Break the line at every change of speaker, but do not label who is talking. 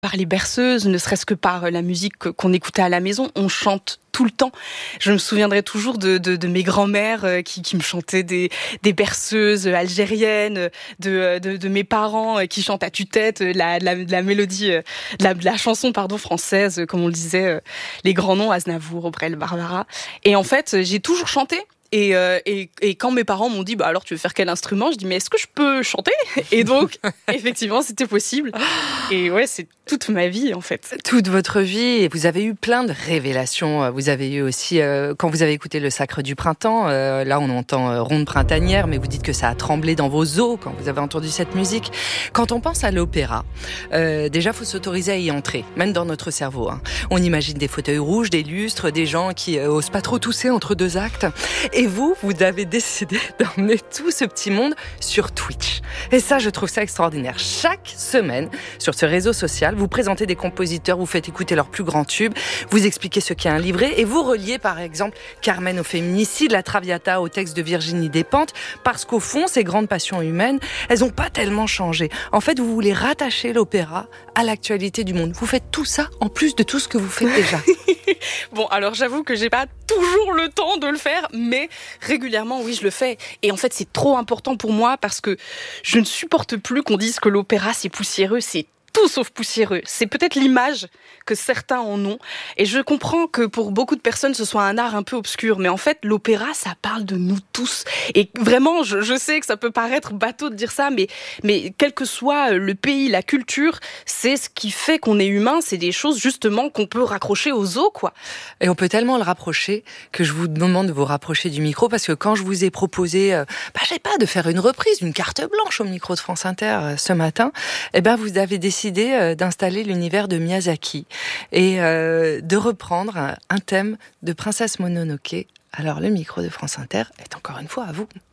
par les berceuses, ne serait-ce que par la musique qu'on écoutait à la maison. On chante tout le temps. Je me souviendrai toujours de mes grands-mères qui me chantaient des berceuses algériennes, de mes parents qui chantent à tue-tête la mélodie, de la chanson française, comme on le disait, les grands noms, Aznavour, Brel, Barbara. Et en fait, j'ai toujours chanté. Et quand mes parents m'ont dit alors tu veux faire quel instrument, je dis mais est-ce que je peux chanter? Et donc effectivement c'était possible. Et ouais, c'est toute ma vie en fait.
Toute votre vie, et vous avez eu plein de révélations. Vous avez eu aussi quand vous avez écouté Le Sacre du Printemps, là on entend Ronde printanière, mais vous dites que ça a tremblé dans vos os quand vous avez entendu cette musique. Quand on pense à l'opéra, déjà faut s'autoriser à y entrer, même dans notre cerveau. On imagine des fauteuils rouges, des lustres, des gens qui osent pas trop tousser entre deux actes. Et vous avez décidé d'emmener tout ce petit monde sur Twitch. Et ça, je trouve ça extraordinaire. Chaque semaine, sur ce réseau social, vous présentez des compositeurs, vous faites écouter leurs plus grands tubes, vous expliquez ce qu'est un livret, et vous reliez, par exemple, Carmen au féminicide, la Traviata au texte de Virginie Despentes, parce qu'au fond, ces grandes passions humaines, elles n'ont pas tellement changé. En fait, vous voulez rattacher l'opéra à l'actualité du monde. Vous faites tout ça en plus de tout ce que vous faites déjà.
Bon, alors j'avoue que j'ai pas toujours le temps de le faire, mais régulièrement, oui, je le fais. Et en fait, c'est trop important pour moi parce que je ne supporte plus qu'on dise que l'opéra, c'est poussiéreux, c'est tout sauf poussiéreux. C'est peut-être l'image que certains en ont. Et je comprends que pour beaucoup de personnes, ce soit un art un peu obscur. Mais en fait, l'opéra, ça parle de nous tous. Et vraiment, je sais que ça peut paraître bateau de dire ça, mais quel que soit le pays, la culture, c'est ce qui fait qu'on est humain. C'est des choses, justement, qu'on peut raccrocher aux os, quoi.
Et on peut tellement le rapprocher que je vous demande de vous rapprocher du micro parce que quand je vous ai proposé, je sais pas, de faire une reprise, une carte blanche au micro de France Inter ce matin, vous avez décidé d'installer l'univers de Miyazaki et de reprendre un thème de Princesse Mononoke. Alors le micro de France Inter est encore une fois à vous.